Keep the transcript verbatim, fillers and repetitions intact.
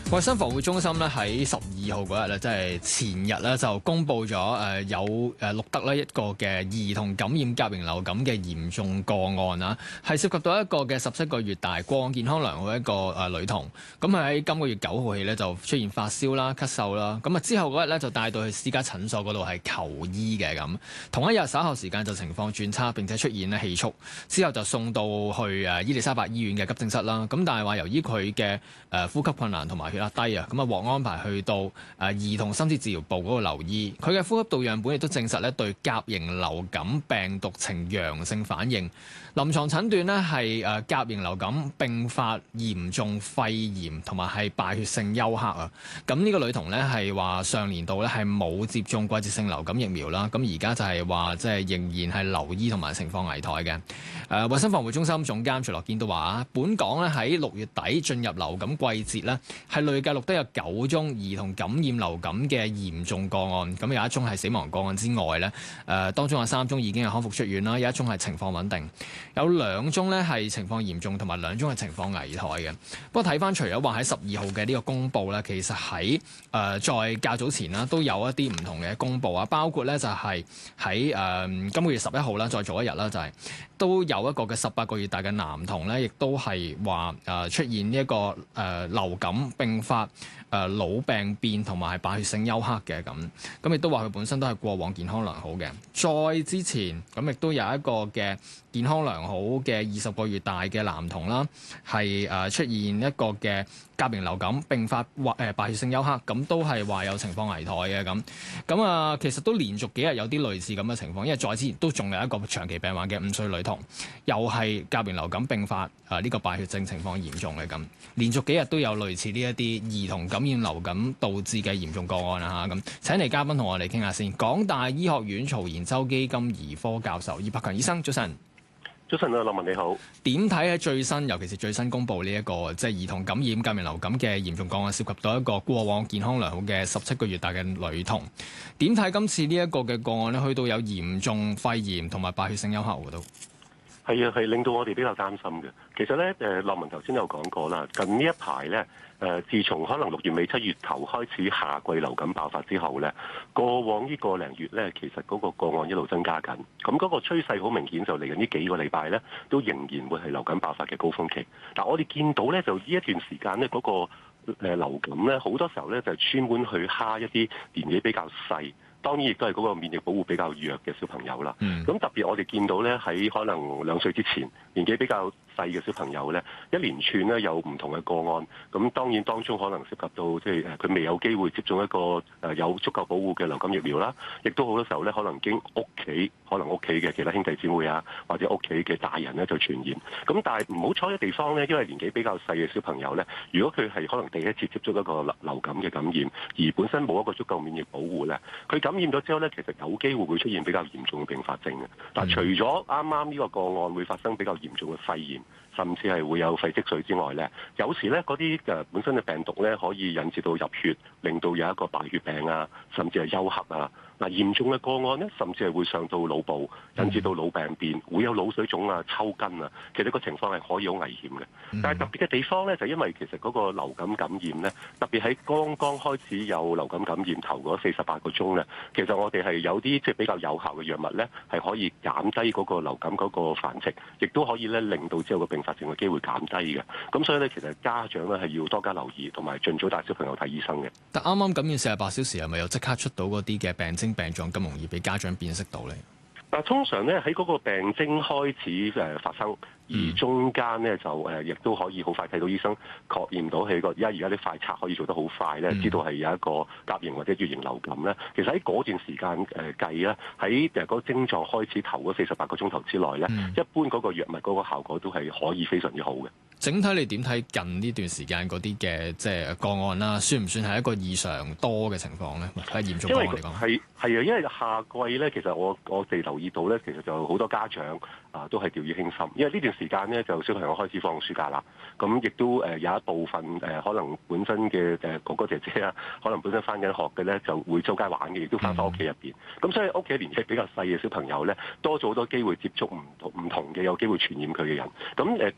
衛生防護中心咧喺十二號嗰日咧，即係前日咧就公布咗誒有誒錄得咧一個嘅兒童感染甲型流感嘅嚴重個案啊，係涉及到一個嘅十七個月大、過往健康良好嘅一個誒女童。咁佢喺今個月九號起咧就出現發燒啦、咳嗽啦。咁啊之後嗰日咧就帶到去私家診所嗰度係求醫嘅咁。同一日稍後時間就情況轉差，並且出現咧氣促，之後就送到去誒伊利沙伯醫院嘅急症室啦。咁但係話由於佢嘅誒呼吸困難同埋血壓低啊，咁啊獲安排去到誒兒童深切治療部嗰度留醫。佢嘅呼吸道樣本亦都證實咧對甲型流感病毒呈陽性反應。臨床診斷呢係誒甲型流感並發嚴重肺炎同埋係敗血性休克啊。咁呢個女童呢係話上年度咧係冇接種季節性流感疫苗啦。咁而家就係話即係仍然係留醫同埋情況危殆嘅。誒衞生防護中心總監徐樂堅都話啊，本港咧喺六月底進入流感季節咧，係累計錄得有九宗兒童感染流感嘅嚴重個案。咁有一宗係死亡個案之外咧，誒當中有三宗已經係康復出院啦，有一宗係情況穩定，有兩宗咧係情況嚴重，同埋兩宗係情況危殆嘅。不過睇翻除咗話喺十二號嘅呢個公佈咧，其實喺誒在較早前啦，都有一啲唔同嘅公佈啊，包括咧就係喺誒今個月十一號啦，再早一日啦，就係、是、都有一個嘅十八個月大嘅男童咧，亦都係話誒出現呢一個誒、呃、流感並發誒、呃、腦病變同埋係敗血性休克嘅咁，咁亦都話佢本身都係過往健康良好嘅。再之前咁亦都有一個嘅健康良好嘅二十個月大嘅男童啦，係誒、呃、出現一個嘅甲型流感並發或誒敗血性休克，咁都係話有情況危殆嘅咁。咁啊，其實都連續幾日有啲類似咁嘅情況，因為再之前都仲有一個長期病患嘅五歲女童，又係甲型流感並發誒呢、呃這個敗血症情況嚴重嘅咁，連續幾日都有類似呢一啲兒童感染流感導致嘅嚴重個案啊嚇咁。請嚟嘉賓同我哋傾下先，港大醫學院曹延洲基金兒科教授葉柏強醫生，早晨。 早晨啊，羅文你好。 點睇喺最新，尤其是最新公布呢、這、一個即係兒童感染甲型流感嘅嚴重個案，涉及到一個過往健康良好嘅十七個月大嘅女童。點睇今次呢一個嘅個案咧，去到有嚴重肺炎同埋敗血性休克喎都？ 係啊，係令到我哋比較擔心嘅。其實咧，誒羅文頭先有講過啦，近呢一排咧，誒自從可能六月尾七月頭開始夏季流感爆發之後咧，過往呢個零月咧，其實嗰個個案一路增加緊。咁嗰個趨勢好明顯，就嚟緊呢幾個禮拜咧，都仍然會係流感爆發嘅高峰期。但我哋見到咧，就呢一段時間咧，嗰個誒流感咧，好多時候咧就專門去蝦一啲年紀比較細。當然亦都係嗰個免疫保護比較弱嘅小朋友啦。咁、嗯、特別我哋見到咧，喺可能兩歲之前年紀比較細嘅小朋友咧，一連串咧有唔同嘅個案。咁當然當中可能涉及到即係誒佢未有機會接種一個誒有足夠保護嘅流感疫苗啦，亦都好多時候咧可能經屋企可能屋企嘅其他兄弟姊妹啊，或者屋企嘅大人咧就傳染。咁但係唔好彩嘅地方咧，因為年紀比較細嘅小朋友咧，如果佢係可能第一次接觸一個流流感嘅感染，而本身冇一個足夠免疫保護咧，佢感染咗之後咧，其實有機會會出現比較嚴重嘅併發症嘅。但除咗啱啱呢個個案會發生比較嚴重嘅肺炎，甚至係會有肺積水之外咧，有時咧嗰啲誒本身嘅病毒咧可以引致到入血，令到有一個敗血病啊，甚至係休克啊。嗱，嚴重嘅個案咧，甚至係會上到腦部，引致到腦病變，會有腦水腫啊、抽筋啊。其實個情況係可以好危險嘅。但係特別嘅地方咧，就因為其實嗰個流感感染咧，特別喺剛剛開始有流感感染頭嗰四十八個鐘咧，其實我哋係有啲即係比較有效嘅藥物咧，係可以減低嗰個流感嗰個繁殖，亦都可以咧令到之後個併發症嘅機會減低嘅。咁所以咧，其實家長咧係要多加留意，同埋盡早帶小朋友睇醫生嘅。 但啱啱感染四十八小時係咪又即刻出到嗰啲嘅病徵病狀咁容易俾家長辨識到咧？ 嗱，通常咧喺嗰個病徵開始誒發生，而中間咧就誒亦都可以好快睇到醫生確認到係個，而家而家啲快測可以做得好快咧，知道係有一個甲型或者乙型流感咧。其實喺嗰段時間誒計咧，喺誒嗰個症狀開始頭嗰四十八個鐘頭之內咧，嗯、一般嗰個藥物嗰個效果都係可以非常之好嘅。 整體你點睇近呢段時間嗰啲嘅即係個案啦？算唔算係一個異常多嘅情況咧？係嚴重個案嚟講， 係係啊，因為夏季咧，其實我我哋留意到咧，其實就好多家長啊都係掉以輕心，因為呢段時間咧就小朋友開始放暑假啦，咁亦都誒有一部分誒可能本身嘅誒哥哥姐姐啊，可能本身翻緊學嘅咧就會周街玩嘅，亦都翻返屋企入邊，咁、嗯、所以屋企年紀比較細嘅小朋友咧，多咗好多機會接觸唔同唔同嘅有機會傳染佢嘅人，咁誒